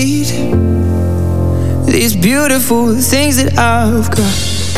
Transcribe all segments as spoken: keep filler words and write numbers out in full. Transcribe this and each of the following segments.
These beautiful things that I've got.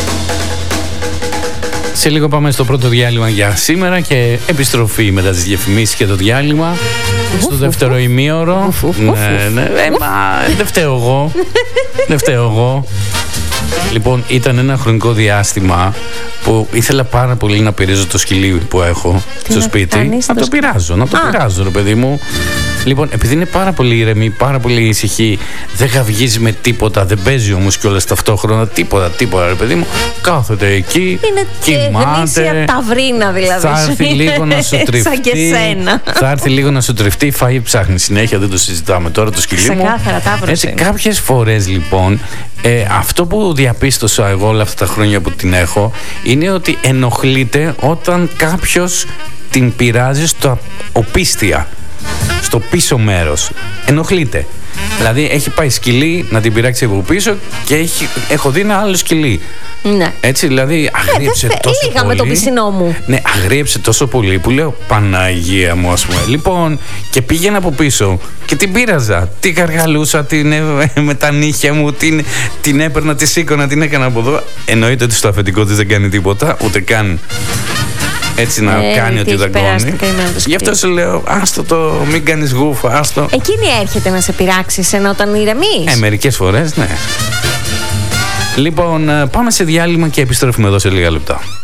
Σε λίγο πάμε στο πρώτο διάλειμμα για σήμερα και επιστροφή μετά τις διαφημίσεις και το διάλειμμα στο δεύτερο ημίωρο. Ναι, ναι, ε, μα, δεν φταίω εγώ. Δεν φταίω εγώ. Λοιπόν, ήταν ένα χρονικό διάστημα που ήθελα πάρα πολύ να πειράζω το σκυλί που έχω τι στο σπίτι. Κάνεις, να το, το πειράζω, να το Α. πειράζω, ρε παιδί μου. Λοιπόν, επειδή είναι πάρα πολύ ήρεμη, πάρα πολύ ησυχή, δεν γαυγίζει με τίποτα, δεν παίζει όμως κιόλας ταυτόχρονα, τίποτα, τίποτα, ρε παιδί μου. Κάθεται εκεί, είναι κοιμάται. Είναι ταυρίνα δηλαδή. Θα έρθει λίγο να σου τριφτεί. Σαν και σένα. Θα έρθει λίγο να σου τριφτεί, φαΐ ψάχνει συνέχεια, δεν το συζητάμε τώρα το σκυλί μου. Ξεκάθαρα, ταύρος. Έτσι, κάποιες φορές λοιπόν, ε, αυτό που διαπίστωσα εγώ όλα αυτά τα χρόνια που την έχω, είναι ότι ενοχλείται όταν κάποιος την πειράζει στο οπίστια. Στο πίσω μέρος. Ενοχλείται. Δηλαδή έχει πάει σκυλί να την πειράξει από πίσω και έχει, έχω δει ένα άλλο σκυλί. Ναι. Έτσι, δηλαδή αγρίεψε ε, τόσο λίγα πολύ. με το πισινό μου. Ναι, αγρίεψε τόσο πολύ που λέω Παναγία μου, ας πούμε. Λοιπόν, και πήγαινα από πίσω και την πείραζα. Την καργαλούσα, την, ε, με τα νύχια μου, την, την έπαιρνα, τη σήκωνα, την έκανα από εδώ. Εννοείται ότι στο αφεντικό της δεν κάνει τίποτα, ούτε καν. Έτσι να ε, κάνει ότι δαγκώνει. Γι' αυτό σου λέω, άστο το, μην κάνεις γούφα, άστο. Εκείνη έρχεται να σε πειράξει ενώ όταν ηρεμείς. Ε, μερικές φορές, ναι. Λοιπόν, πάμε σε διάλειμμα και επιστρέφουμε εδώ σε λίγα λεπτά.